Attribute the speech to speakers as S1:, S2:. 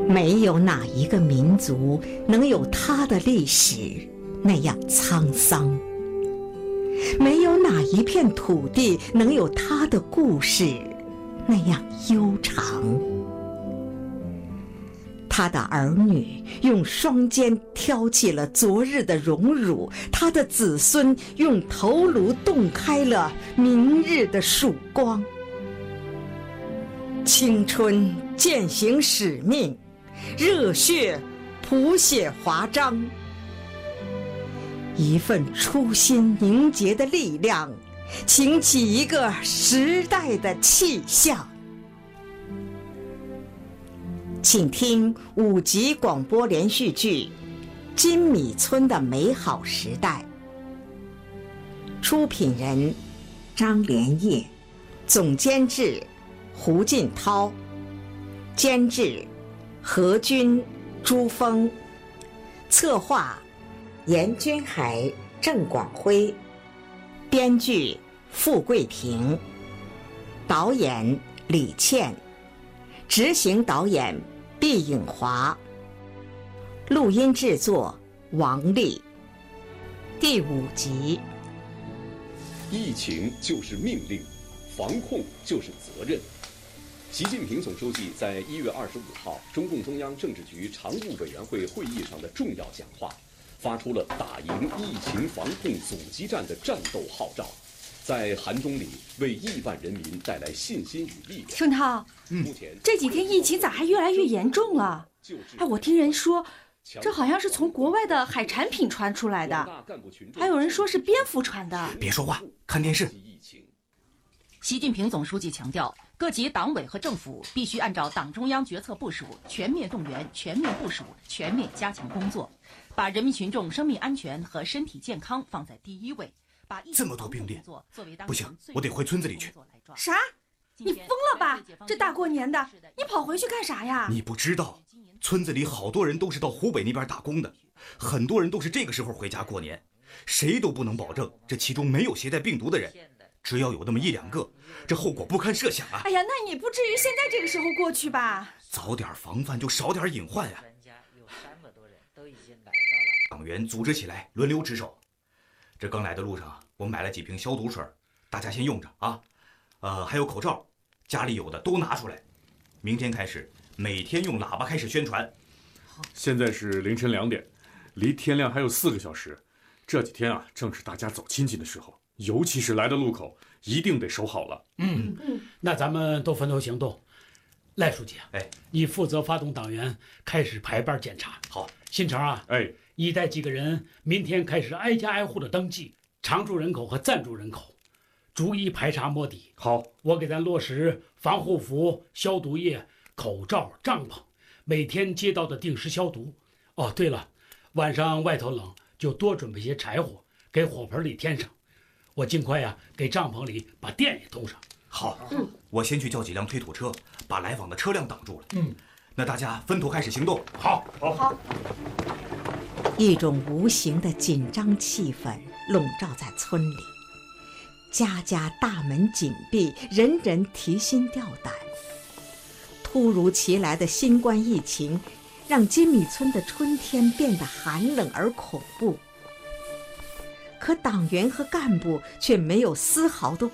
S1: 没有哪一个民族能有它的历史那样沧桑，没有哪一片土地能有它的故事那样悠长。他的儿女用双肩挑起了昨日的荣辱，他的子孙用头颅洞开了明日的曙光。青春践行使命，热血谱写华章，一份初心凝结的力量，擎起一个时代的气象。请听5集广播连续剧《金米村的美好时代》，出品人张连业，总监制胡进涛，监制何军、朱峰，策划严君海、郑广辉，编剧傅桂平，导演李倩，执行导演毕颖华，录音制作王丽。第5集。
S2: 疫情就是命令，防控就是责任。习近平总书记在1月25号中共中央政治局常务委员会会议上的重要讲话，发出了打赢疫情防控阻击战的战斗号召，在寒冬里为亿万人民带来信心与力量。
S3: 顺涛，
S2: 目前
S3: 这几天疫情咋还越来越严重了？我听人说，这好像是从国外的海产品传出来的，还有人说是蝙蝠传的。
S4: 别说话，看电视。
S5: 习近平总书记强调，各级党委和政府必须按照党中央决策部署，全面动员、全面部署、全面加强工作，把人民群众生命安全和身体健康放在第一位，把
S4: 这么多病例，不行，我得回村子里去。
S3: 啥？你疯了吧？这大过年的，你跑回去干啥呀？
S4: 你不知道，村子里好多人都是到湖北那边打工的，很多人都是这个时候回家过年，谁都不能保证这其中没有携带病毒的人。只要有那么1、2个，这后果不堪设想啊！
S3: 哎呀，那你不至于现在这个时候过去吧？
S4: 早点防范就少点隐患呀。党员组织起来，轮流值守。这刚来的路上，我买了几瓶消毒水，大家先用着啊。还有口罩，家里有的都拿出来。明天开始，每天用喇叭开始宣传。
S6: 现在是凌晨2点，离天亮还有4个小时。这几天啊，正是大家走亲戚的时候。尤其是来的路口，一定得守好了。
S7: 那咱们都分头行动。赖书记啊，你负责发动党员开始排班检查。
S4: 好，
S7: 新成啊，你带几个人明天开始挨家挨户的登记常住人口和暂住人口，逐一排查摸底。
S6: 好，
S7: 我给咱落实防护服、消毒液、口罩、帐篷，每天街道的定时消毒。哦，对了，晚上外头冷，就多准备些柴火，给火盆里添上。我尽快呀，给帐篷里把电也通上。
S4: 好，我先去叫几辆推土车，把来往的车辆挡住了。那大家分头开始行动。
S7: 好。
S1: 一种无形的紧张气氛笼罩在村里，家家大门紧闭，人人提心吊胆。突如其来的新冠疫情，让金米村的春天变得寒冷而恐怖。可党员和干部却没有丝毫的